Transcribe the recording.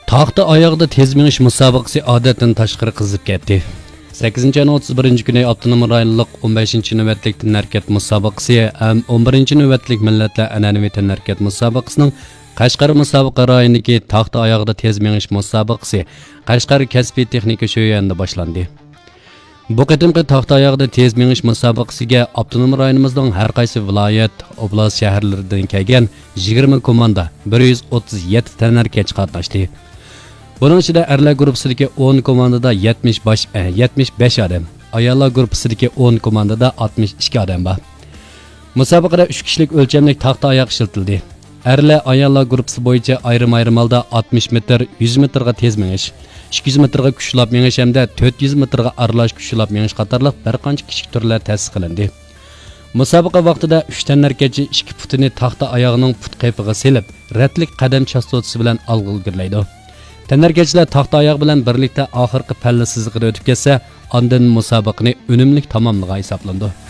Taxta oyog'ida tez minish musobaqasi odatdan tashqari qizib ketdi. 8-31 kuni Avtonom rayonlik 15-navbatlik tanarkat musobaqasi ham 11-navbatlik millatlar an'anaviy tanarkat musobaqasining Qashqar musobaqa rayonidagi taxta oyog'ida tez minish musobaqasi Qashqar kasbiy texnika sho'yanda boshlandi. Bu qatimqi taxta oyog'ida tez minish musobaqasiga Avtonom rayonimizning har qaysi viloyat, oblast shaharlaridan kelgan 20 komanda 137 tanarkat qatnashdi. Bunun içinde erler grupsidagi 10 komandada 75 adam, ayollar grupsidagi 10 komandada 62 adam var. Musobaqada 3 kishilik o'lchamlik taxta oyoq ishlatildi. Erler ayollar grupsi bo'yicha ayrim holda 60 metr, 100 metrga tez minish, 200 metrga kuchlab minish hamda 400 metrga aralash kuchlab minish qatorliq bir qancha kichik turlar ta'sis qilindi. Musobaqa vaqtida 3 tanarkachi 2 putini taxta oyog'ining put qaypiga selib, ratlik qadam chastotisi bilan olg'a ilgirlaydi. Tanarkachilar taxta oyoq bilan birlikda oxirgi palla siziqida o'tib ketsa, ondan musobaqani unumli tamomlagan hisoblandi.